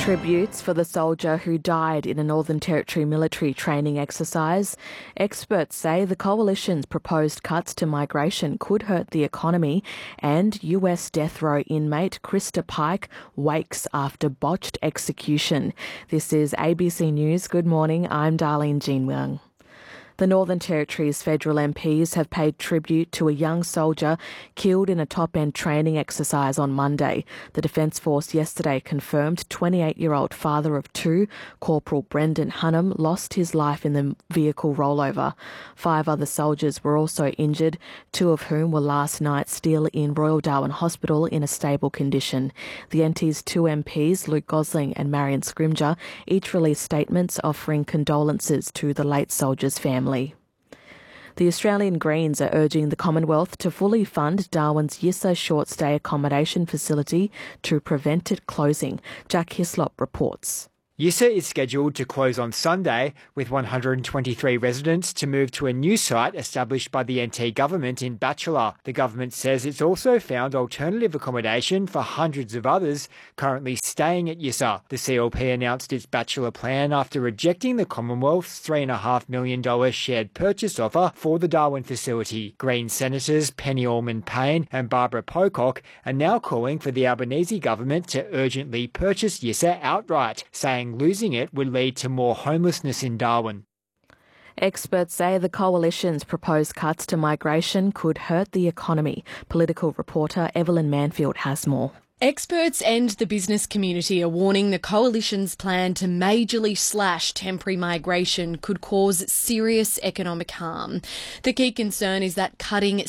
Tributes for the soldier who died in a Northern Territory military training exercise. Experts say the coalition's proposed cuts to migration could hurt the economy, and US death row inmate Krista Pike wakes after botched execution. This is ABC News. Good morning, I'm Darlene Jean-Wang. The Northern Territory's federal MPs have paid tribute to a young soldier killed in a top-end training exercise on Monday. The Defence Force yesterday confirmed 28-year-old father of two, Corporal Brendan Hunnam, lost his life in the vehicle rollover. 5 other soldiers were also injured, 2 of whom were last night still in Royal Darwin Hospital in a stable condition. The NT's 2 MPs, Luke Gosling and Marion Scrimgeour, each released statements offering condolences to the late soldier's family. The Australian Greens are urging the Commonwealth to fully fund Darwin's Yissa short stay accommodation facility to prevent it closing. Jack Hislop reports. Yissa is scheduled to close on Sunday, with 123 residents to move to a new site established by the NT government in Batchelor. The government says it's also found alternative accommodation for hundreds of others currently staying at Yissa. The CLP announced its Batchelor plan after rejecting the Commonwealth's $3.5 million shared purchase offer for the Darwin facility. Green Senators Penny Allman-Payne and Barbara Pocock are now calling for the Albanese government to urgently purchase Yissa outright, saying losing it would lead to more homelessness in Darwin. Experts say the coalition's proposed cuts to migration could hurt the economy. Political reporter Evelyn Manfield has more. Experts and the business community are warning the coalition's plan to majorly slash temporary migration could cause serious economic harm. The key concern is that cutting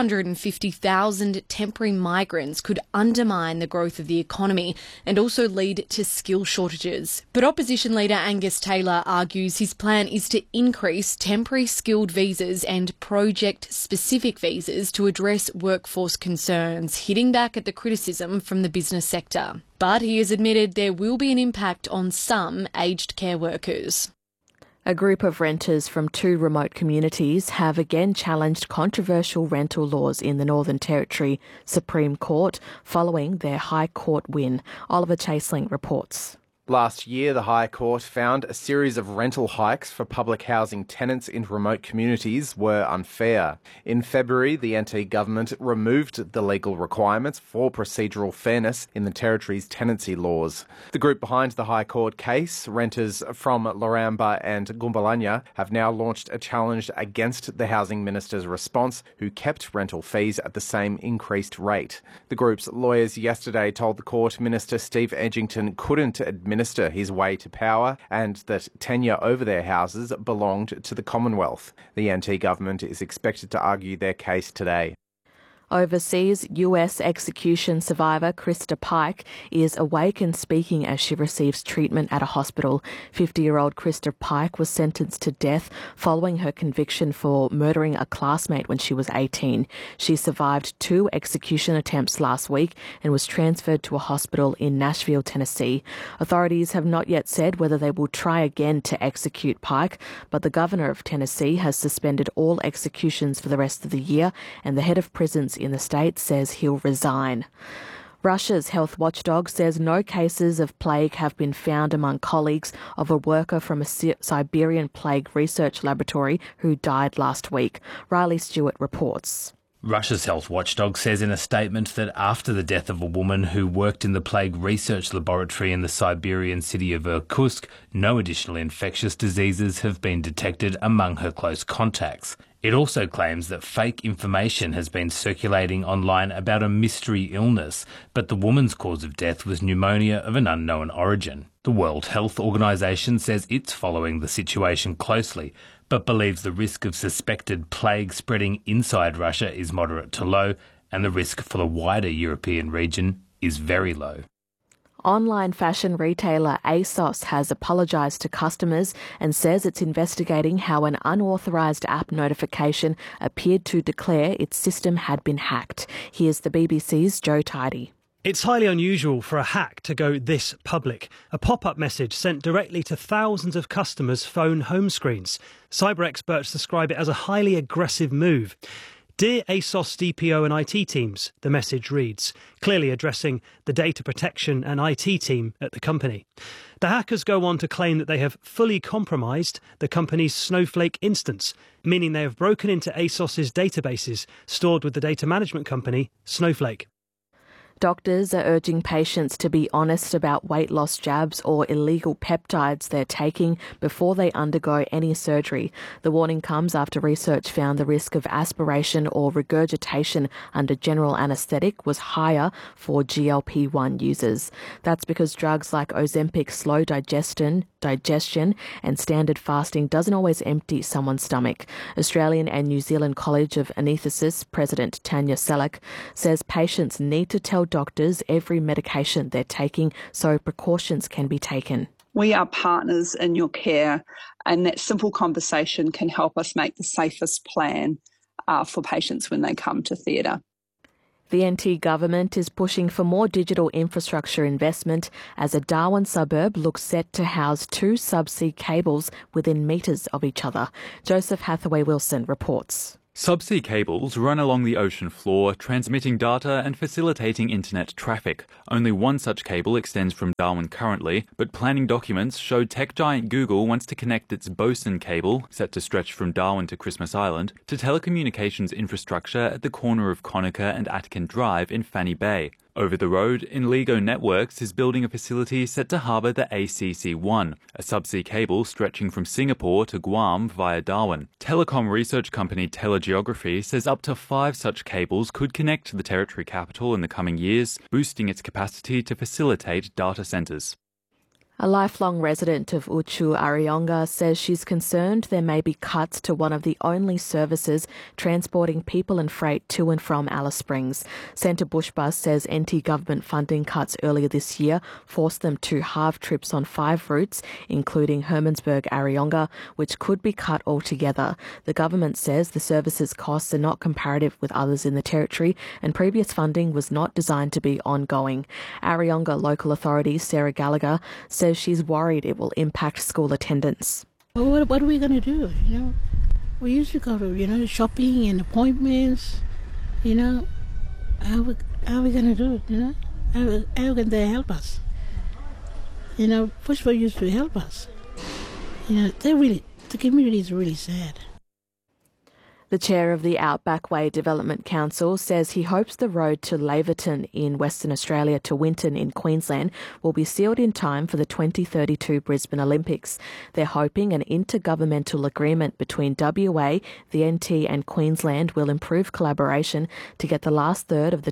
650,000 temporary migrants could undermine the growth of the economy and also lead to skill shortages. But opposition leader Angus Taylor argues his plan is to increase temporary skilled visas and project-specific visas to address workforce concerns, hitting back at the criticism from the business sector. But he has admitted there will be an impact on some aged care workers. A group of renters from 2 remote communities have again challenged controversial rental laws in the Northern Territory Supreme Court following their High Court win. Oliver Chaseling reports. Last year, the High Court found a series of rental hikes for public housing tenants in remote communities were unfair. In February, the NT government removed the legal requirements for procedural fairness in the Territory's tenancy laws. The group behind the High Court case, renters from Laramba and Goombalanya, have now launched a challenge against the Housing Minister's response, who kept rental fees at the same increased rate. The group's lawyers yesterday told the court Minister Steve Edgington couldn't administer his way to power and that tenure over their houses belonged to the Commonwealth. The NT government is expected to argue their case today. Overseas, US execution survivor Krista Pike is awake and speaking as she receives treatment at a hospital. 50-year-old Krista Pike was sentenced to death following her conviction for murdering a classmate when she was 18. She survived 2 execution attempts last week and was transferred to a hospital in Nashville, Tennessee. Authorities have not yet said whether they will try again to execute Pike, but the governor of Tennessee has suspended all executions for the rest of the year, and the head of prisons in the state says he'll resign. Russia's health watchdog says no cases of plague have been found among colleagues of a worker from a Siberian plague research laboratory who died last week. Riley Stewart reports. Russia's health watchdog says in a statement that after the death of a woman who worked in the plague research laboratory in the Siberian city of Irkutsk, no additional infectious diseases have been detected among her close contacts. It also claims that fake information has been circulating online about a mystery illness, but the woman's cause of death was pneumonia of an unknown origin. The World Health Organization says it's following the situation closely, but believes the risk of suspected plague spreading inside Russia is moderate to low, and the risk for the wider European region is very low. Online fashion retailer ASOS has apologised to customers and says it's investigating how an unauthorised app notification appeared to declare its system had been hacked. Here's the BBC's Joe Tidy. It's highly unusual for a hack to go this public. A pop-up message sent directly to thousands of customers' phone home screens. Cyber experts describe it as a highly aggressive move. Dear ASOS DPO and IT teams, the message reads, clearly addressing the data protection and IT team at the company. The hackers go on to claim that they have fully compromised the company's Snowflake instance, meaning they have broken into ASOS's databases stored with the data management company, Snowflake. Doctors are urging patients to be honest about weight loss jabs or illegal peptides they're taking before they undergo any surgery. The warning comes after research found the risk of aspiration or regurgitation under general anaesthetic was higher for GLP-1 users. That's because drugs like Ozempic slow digestion and standard fasting doesn't always empty someone's stomach. Australian and New Zealand College of Anaesthetists President Tanya Selak says patients need to tell doctors every medication they're taking so precautions can be taken. We are partners in your care, and that simple conversation can help us make the safest plan for patients when they come to theatre. The NT government is pushing for more digital infrastructure investment as a Darwin suburb looks set to house 2 subsea cables within metres of each other. Joseph Hathaway-Wilson reports. Subsea cables run along the ocean floor, transmitting data and facilitating internet traffic. Only one such cable extends from Darwin currently, but planning documents show tech giant Google wants to connect its Bosun cable, set to stretch from Darwin to Christmas Island, to telecommunications infrastructure at the corner of Conacher and Atkin Drive in Fanny Bay. Over the road, Inligo Networks is building a facility set to harbour the ACC-1, a subsea cable stretching from Singapore to Guam via Darwin. Telecom research company Telegeography says up to 5 such cables could connect to the territory capital in the coming years, boosting its capacity to facilitate data centres. A lifelong resident of Uchu, Arayonga, says she's concerned there may be cuts to one of the only services transporting people and freight to and from Alice Springs. Centre Bush Bus says NT government funding cuts earlier this year forced them to halve trips on 5 routes, including Hermannsburg, Arayonga, which could be cut altogether. The government says the service's costs are not comparative with others in the territory, and previous funding was not designed to be ongoing. Arayonga local authority Sarah Gallagher says she's worried it will impact school attendance. Well, what are we going to do? We used to go to, shopping and appointments. How are we going to do it? How can they help us? Bushville used to help us. The community is really sad. The chair of the Outback Way Development Council says he hopes the road to Laverton in Western Australia to Winton in Queensland will be sealed in time for the 2032 Brisbane Olympics. They're hoping an intergovernmental agreement between WA, the NT and Queensland will improve collaboration to get the last third of the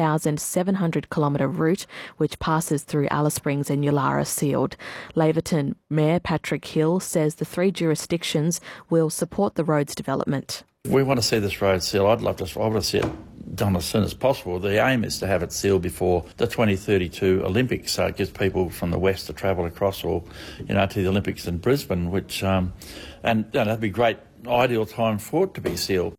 2,700-kilometre route which passes through Alice Springs and Yulara sealed. Laverton Mayor Patrick Hill says the 3 jurisdictions will support the road's development. We want to see this road sealed. I want to see it done as soon as possible. The aim is to have it sealed before the 2032 Olympics, so it gives people from the west to travel across or, to the Olympics in Brisbane, which, and that'd be a great, ideal time for it to be sealed.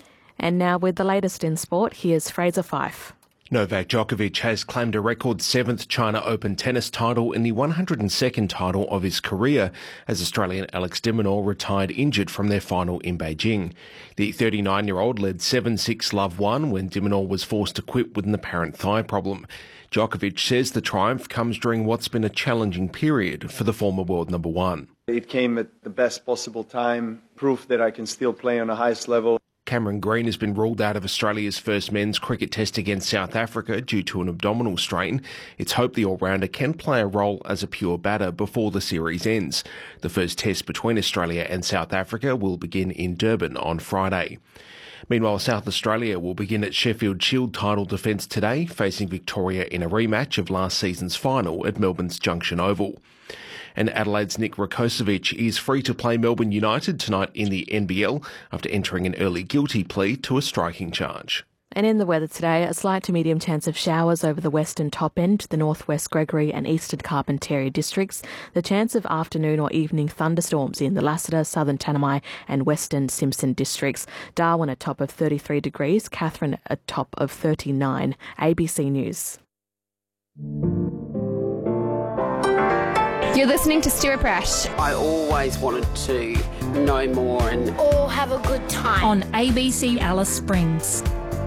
And now with the latest in sport, here's Fraser Fife. Novak Djokovic has claimed a record 7th China Open tennis title and the 102nd title of his career as Australian Alex de Minaur retired injured from their final in Beijing. The 39-year-old led 7-6 love 1 when de Minaur was forced to quit with an apparent thigh problem. Djokovic says the triumph comes during what's been a challenging period for the former world number 1. It came at the best possible time, proof that I can still play on the highest level. Cameron Green has been ruled out of Australia's first men's cricket test against South Africa due to an abdominal strain. It's hoped the all-rounder can play a role as a pure batter before the series ends. The first test between Australia and South Africa will begin in Durban on Friday. Meanwhile, South Australia will begin its Sheffield Shield title defence today, facing Victoria in a rematch of last season's final at Melbourne's Junction Oval. And Adelaide's Nick Rakocevic is free to play Melbourne United tonight in the NBL after entering an early guilty plea to a striking charge. And in the weather today, a slight to medium chance of showers over the western top end, the northwest Gregory and eastern Carpentaria districts. The chance of afternoon or evening thunderstorms in the Lassiter, southern Tanami and western Simpson districts. Darwin a top of 33 degrees, Katherine a top of 39. ABC News. You're listening to Stuart Brash. I always wanted to know more and all have a good time. On ABC Alice Springs.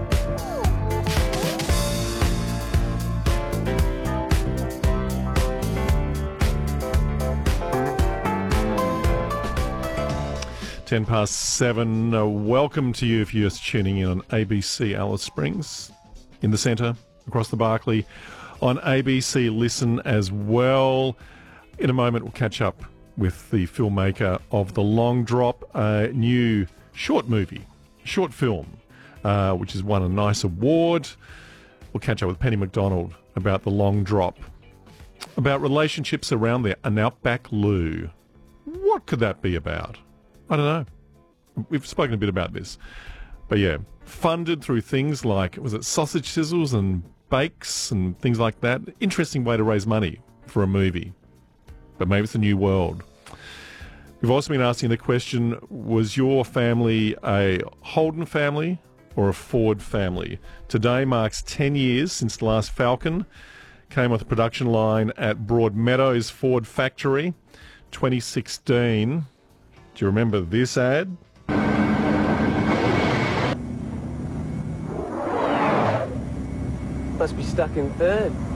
Ten past 7. Welcome to you if you're just tuning in on ABC Alice Springs in the centre, across the Barkly, on ABC Listen as well. In a moment, we'll catch up with the filmmaker of The Long Drop, a new short film, which has won a nice award. We'll catch up with Penny McDonald about The Long Drop, about relationships around an outback loo. What could that be about? I don't know. We've spoken a bit about this. But yeah, funded through things like, was it sausage sizzles and bakes and things like that? Interesting way to raise money for a movie. But maybe it's a new world. We've also been asking the question, was your family a Holden family or a Ford family? Today marks 10 years since the last Falcon came off the production line at Broadmeadows Ford factory, 2016. Do you remember this ad? Must be stuck in third.